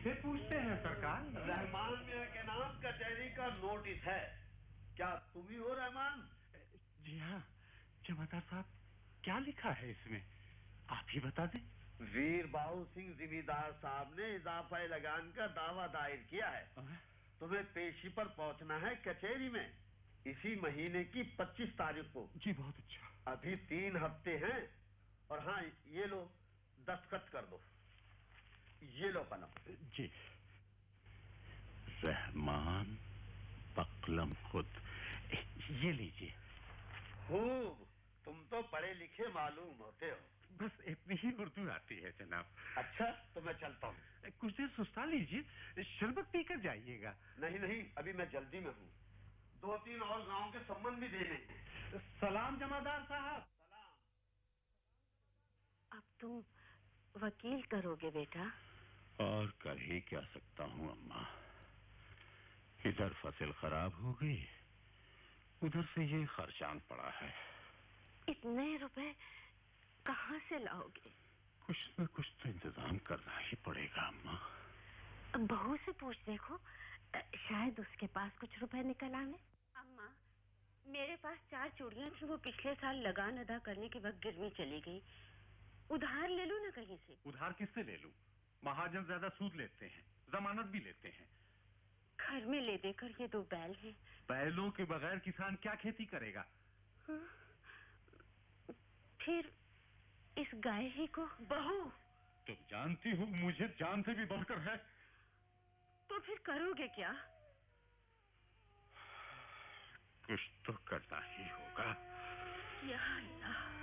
किससे पूछते हैं सरकार? रहमान मियां के नाम कचहरी का नोटिस है। क्या तुम ही हो रहमान? जी हाँ जमादार साहब, क्या लिखा है इसमें आप ही बता दें। वीर बाबू सिंह जिमीदार साहब ने इजाफा लगान का दावा दायर किया है। तुम्हें पेशी पर पहुंचना है कचहरी में इसी महीने की 25 तारीख को। जी बहुत अच्छा। अभी 3 हफ्ते हैं। और हाँ ये लो दस्तखत कर दो। ये लो कलम। जी। रहमान पकलम खुद, ये लीजिए। खूब, तुम तो पढ़े लिखे मालूम होते हो। बस इतनी ही उर्दू आती है जनाब। अच्छा तो मैं चलता हूँ। कुछ देर सुस्ता लीजिए, शरबत पीकर जाइएगा। नहीं नहीं, अभी मैं जल्दी में हूँ। 2-3 और गांव के संबंध भी देने हैं। सलाम जमादार साहब। सलाम। अब तुम वकील करोगे बेटा? और कर ही क्या सकता हूँ अम्मा, इधर फसल खराब हो गई, उधर से ये खर्चान पड़ा है। इतने रुपए कहाँ से लाओगे? कुछ न कुछ तो इंतजाम करना ही पड़ेगा अम्मा। बहू से पूछ देखो, शायद उसके पास कुछ रुपए निकल आने। अम्मा मेरे पास 4 चूड़ियां थी, वो पिछले साल लगान अदा करने के वक्त गिरवी चली गई। उधार ले लूं ना कहीं से? उधार किससे ले लूं? महाजन ज्यादा सूद लेते हैं, जमानत भी लेते हैं। घर में ले देकर ये 2 बैल हैं। बैलों के बगैर किसान क्या खेती करेगा? फिर इस गाय ही को। बहू तुम जानती हो मुझे जान से भी बढ़कर है। तो फिर करोगे क्या? कुछ तो करना ही होगा। या अल्लाह।